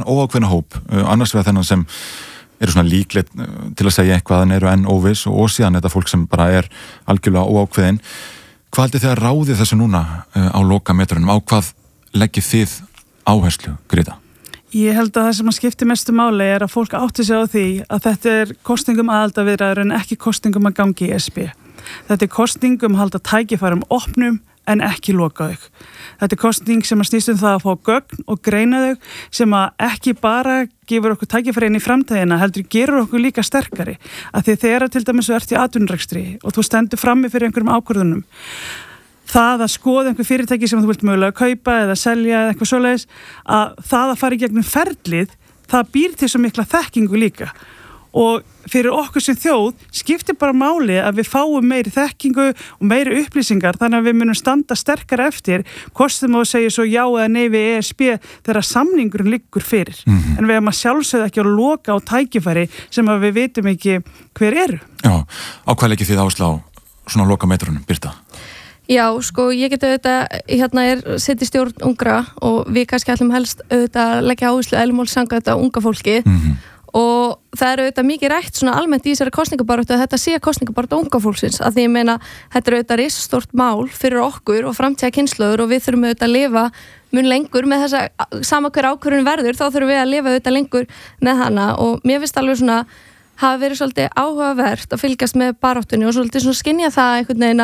óákveðna hóp, annars vegar þennan sem eru svona líklegt til að segja eitthvað en eru enn óviss og síðan þetta fólk sem bara algjörlega óákveðin. Hvað haldið þið að ráðið þessu núna á lokametrunum? Á hvað leggið þið áherslu, Greta? Ég held að það sem skiptir mestu máli að fólk átti sig á því að þetta kosningum aðildarviðræður en ekki kosningum að gangi í ESB. Þetta kosningum að halda tækifærum opnum en ekki loka þau. Þetta kosning sem snýst það að fá gögn og greina þau sem ekki bara gefur okkur tækifæri inn í framtíðina, heldur gerur okkur líka sterkari. Af því þegar til dæmis þú ert í atvinnurekstri og þú stendur frammi fyrir einhverjum ákvörðunum, það að skoða einhver fyrirtæki sem þú vilt mögulega kaupa eða selja eða eitthvað svoleiðis, að það að fara í gegnum ferlið, það býr til svo mikla þekkingu líka. Og fyrir okkur sem þjóð skiptir bara máli að við fáum meiri þekkingu og meiri upplýsingar þannig að við munum standa sterkar eftir kostum og segja svo já eða nei við ESB þegar samningurinn liggur fyrir. En við erum að sjálfsögðu ekki að loka á tækifæri sem að við vitum ekki hver eru. Já, á hvað leggið þið áherslu á svona lokametrunum, Birta? Já, sko, ég get auðvitað, sitt í stjórn ungra og við kannski ætlum helst auðvitað að leggja áherslu eðlumál samkvæmt á unga fólki og það auðvitað mikið rætt svona almennt í þessari kosningabaráttu að þetta sé kosningabaráttu unga fólksins að því ég meina, þetta auðvitað risastórt mál fyrir okkur og framtíða kynslóður og við þurfum auðvitað að lifa mun lengur með þessa sama hver ákvörðun verður, þá þurfum við að lifa auðvitað lengur með hana og mér finnst alveg svona hafa verið svolítið áhugavert að fylgjast með baráttunni og svolítið svona skynja það einhvern veginn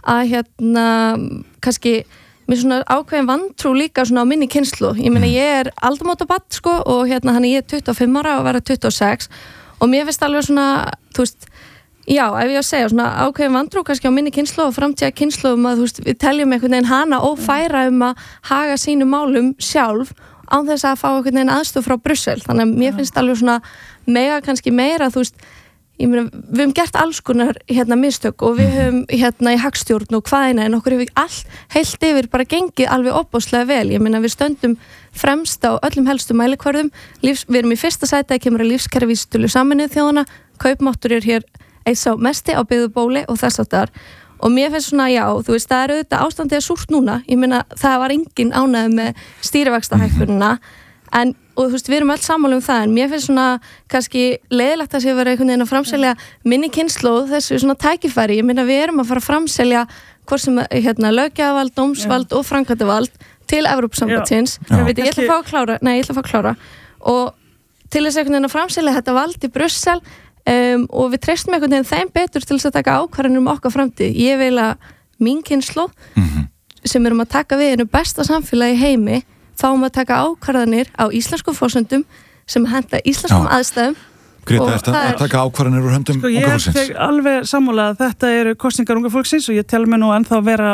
að kannski með svona ákveðin vantrú líka svona á minni kynslu. Ég meina ég aldamótabarn sko og hann ég 25 ára og verða 26 og mér finnst alveg svona, þú veist, já, ef ég að segja svona ákveðin vantrú kannski á minni kynslu og framtíða kynslu að þú veist, við teljum einhvern veginn hana ófæra að haga sínum málum sjálf án þess að fá einhvern veginn aðstoð frá Brussel. Þannig að mér finnst alveg svona kannski meira, þú veist, ég meina, við höfum gert alls konar mistök og við höfum í hagstjórn og hvaðina en okkur hefur allt heilt yfir bara gengið alveg opbóðslega vel. Ég meina, við stöndum fremst á öllum helstu mælikvörðum, við erum í fyrsta sæti að kemur að lífskjaravísitölu Sameinuðu þjóðanna, kaupmáttur hér eins á mesti á byggðubóli og þess áttar og mér finnst svona, já, þú veist, það auðvitað ástandið súrt núna, ég meina, það var engin ánægð með stýrivaxtahækkunina og þú veist, við erum öll sammála það en mér finnst svona kannski leiðilegt að sé vera einhvern veginn að framselja minni kynslóð þessu svona tækifæri, ég meina við erum að fara að framselja hvort sem löggjafavald, dómsvald og framkvæmdavald til Evrópusambandsins. Ég ætla að fá að klára og til þess einhvern veginn að framselja þetta vald í Brussel og við treystum einhvern veginn þeim betur til þess að taka ákvarðanir okkar framtíð. Ég vil að mín kynslóð sem erum að taka við einu besta samfélagi í heimi fáum að taka ákvarðanir á íslenskum forsendum sem henta íslenskum aðstæðum. Greta, að taka ákvarðanir úr höndum unga fólksins? Ég er alveg sammála að þetta eru kosningar unga fólksins og ég tel mig nú ennþá vera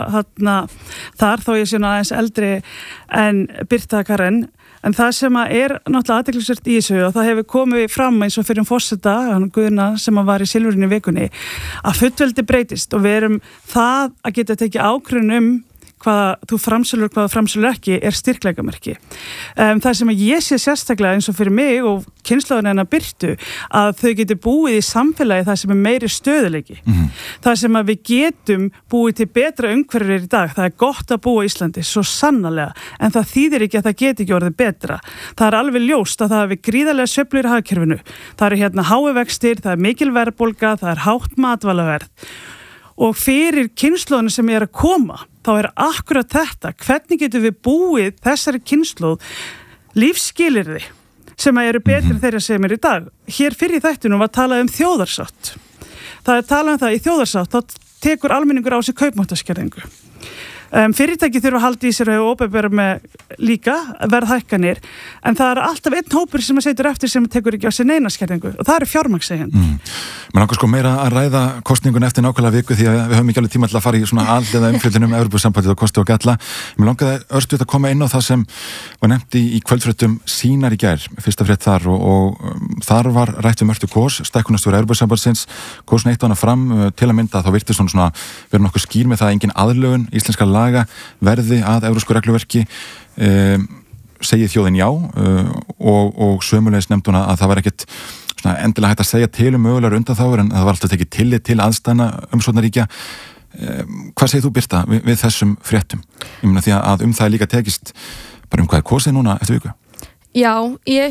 þar þó ég sé aðeins eldri en Birta Karen. En það sem náttúrulega athyglisvert í þessu og það hefur komið fram eins og fyrir forseta, Guðna sem var í Silfurinn í vikunni, að fullveldi breytist og við erum það að geta tekið ákvörðun hvaða þú framselur, hvaða framselur ekki styrkleikamerki. Það sem ég sé sérstaklega eins og fyrir mig og kynslóðin hennar Birtu að þau getur búið í samfélagi það sem meiri stöðuleiki. Það sem að við getum búið til betra umhverfir í dag. Það gott að búa í Íslandi, svo sannarlega, en það þýðir ekki að það geti ekki orðið betra. Það alveg ljóst að það hafi gríðarlega sveiflur í hagkerfinu. Það eru hái vextir, það mikil verðbólga, það hátt matvælaverð. Og fyrir kynslóðinu sem að koma, þá akkurat þetta, hvernig getum við búið þessari kynslóð lífsskilyrði sem eru betri þeirra sem í dag. Hér fyrir þættinum var talað þjóðarsátt. Það talað það í þjóðarsátt, þá tekur almenningur á sig kaupmáttaskerðingu. Fyrirtæki þurfa að halda í sér og opinbera með líka verðhækkanir en það alltaf einn hópur sem setur eftir sem tekur ekki á sig neina skerðingu og það eru fjármagnseigendur. Mér langar sko meira að ræða kosningun eftir nákvæmlega viku því að við höfum ekki alveg tíma til að fara í svona alliða umfjöldunum Evrópusambandið og kosti og galla. Mér langaði örstuð að koma inn á það sem var nefnt í kvöldfréttum Sýnar í gær, fyrsta frétt þar og þar var rætt Mörtu Kås, stækkunarstjóri Evrópusambandsins. Kås neitt hana fram til að mynda að þá virtist svona vera nokkuð skýr með það að engin aðlögun íslenska laga verði að evrópsku regluverki. Segið þjóðin já og sömulegis nefndi hún að það var ekkert endilega hægt að segja til mögulegar undanþágur en það var alltaf tekið tillit til aðstæðna umsóknarríkja. Hvað segir þú Birta við þessum fréttum? Ég meina því að það líka tekist bara hvað kosið núna eftir viku? Já, ég